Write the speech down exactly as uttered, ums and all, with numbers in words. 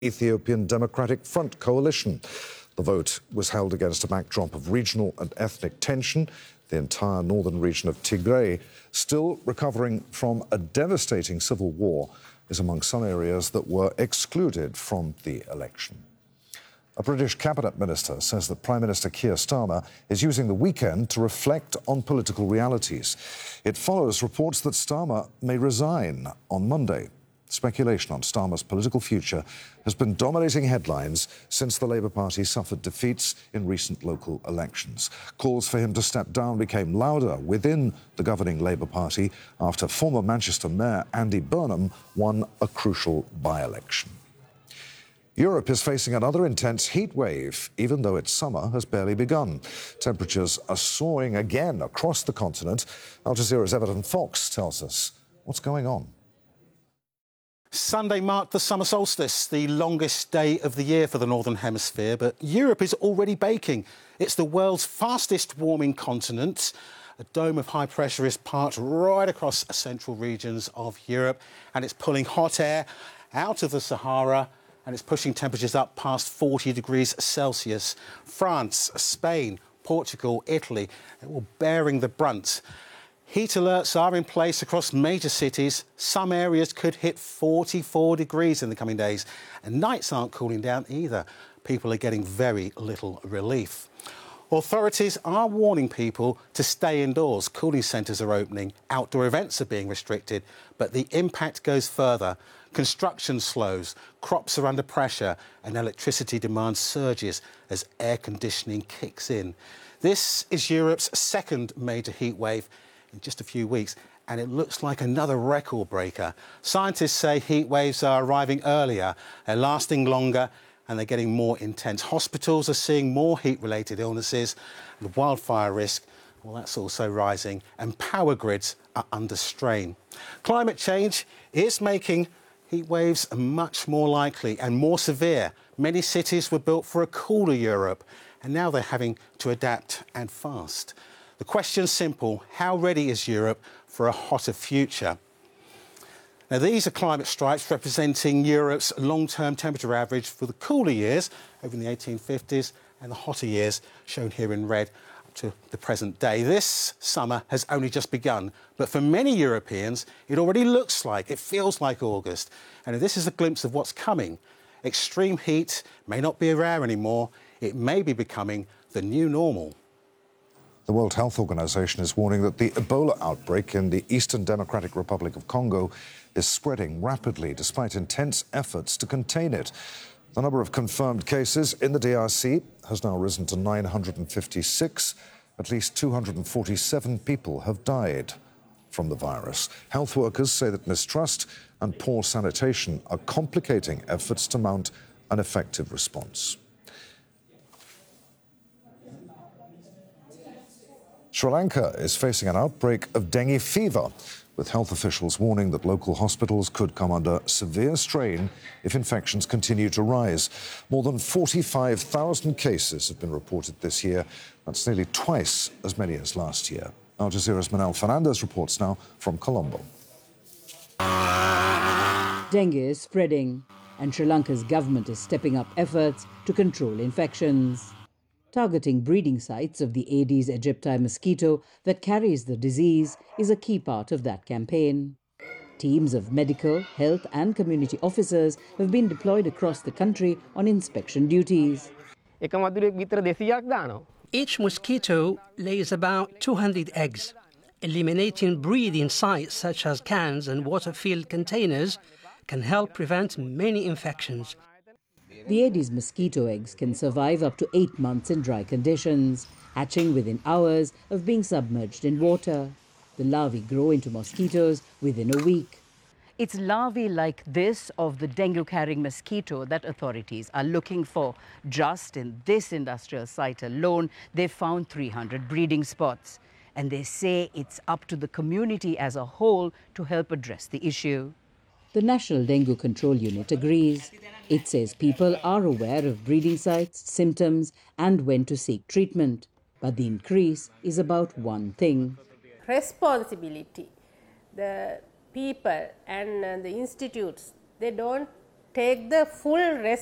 Ethiopian Democratic Front coalition. The vote was held against a backdrop of regional and ethnic tension. The entire northern region of Tigray, still recovering from a devastating civil war, is among some areas that were excluded from the election. A British cabinet minister says that Prime Minister Keir Starmer is using the weekend to reflect on political realities. It follows reports that Starmer may resign on Monday. Speculation on Starmer's political future has been dominating headlines since the Labour Party suffered defeats in recent local elections. Calls for him to step down became louder within the governing Labour Party after former Manchester Mayor Andy Burnham won a crucial by-election. Europe is facing another intense heat wave, even though its summer has barely begun. Temperatures are soaring again across the continent. Al Jazeera's Everton Fox tells us what's going on. Sunday marked the summer solstice, the longest day of the year for the Northern Hemisphere, but Europe is already baking. It's the world's fastest warming continent. A dome of high pressure is parked right across central regions of Europe, and it's pulling hot air out of the Sahara, and it's pushing temperatures up past forty degrees Celsius. France, Spain, Portugal, Italy, they're all bearing the brunt. Heat alerts are in place across major cities. Some areas could hit forty-four degrees in the coming days. And nights aren't cooling down either. People are getting very little relief. Authorities are warning people to stay indoors. Cooling centres are opening. Outdoor events are being restricted. But the impact goes further. Construction slows, crops are under pressure, and electricity demand surges as air conditioning kicks in. This is Europe's second major heat wave in just a few weeks, and it looks like another record breaker. Scientists say heat waves are arriving earlier, they're lasting longer, and they're getting more intense. Hospitals are seeing more heat-related illnesses. The wildfire risk, well, that's also rising, and power grids are under strain. Climate change is making heat waves much more likely and more severe. Many cities were built for a cooler Europe, and now they're having to adapt and fast. The question's simple: how ready is Europe for a hotter future? Now, these are climate stripes representing Europe's long-term temperature average for the cooler years over in the eighteen fifties and the hotter years shown here in red up to the present day. This summer has only just begun, but for many Europeans, it already looks like, it feels like August. And this is a glimpse of what's coming. Extreme heat may not be rare anymore. It may be becoming the new normal. The World Health Organization is warning that the Ebola outbreak in the Eastern Democratic Republic of Congo is spreading rapidly despite intense efforts to contain it. The number of confirmed cases in the D R C has now risen to nine hundred fifty-six. At least two hundred forty-seven people have died from the virus. Health workers say that mistrust and poor sanitation are complicating efforts to mount an effective response. Sri Lanka is facing an outbreak of dengue fever, with health officials warning that local hospitals could come under severe strain if infections continue to rise. More than forty-five thousand cases have been reported this year. That's nearly twice as many as last year. Al Jazeera's Manal Fernandez reports now from Colombo. Dengue is spreading, and Sri Lanka's government is stepping up efforts to control infections. Targeting breeding sites of the Aedes aegypti mosquito that carries the disease is a key part of that campaign. Teams of medical, health and community officers have been deployed across the country on inspection duties. Each mosquito lays about two hundred eggs. Eliminating breeding sites such as cans and water-filled containers can help prevent many infections. The Aedes mosquito eggs can survive up to eight months in dry conditions, hatching within hours of being submerged in water. The larvae grow into mosquitoes within a week. It's larvae like this of the dengue-carrying mosquito that authorities are looking for. Just in this industrial site alone, they've found three hundred breeding spots. And they say it's up to the community as a whole to help address the issue. The National Dengue Control Unit agrees. It says people are aware of breeding sites, symptoms and when to seek treatment. But the increase is about one thing. Responsibility. The people and the institutes, they don't take the full